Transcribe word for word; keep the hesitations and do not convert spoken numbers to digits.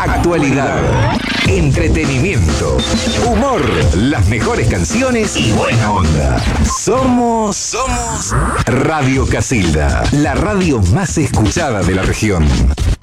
Actualidad, entretenimiento, humor, las mejores canciones y buena onda. Somos, somos Radio Casilda, la radio más escuchada de la región.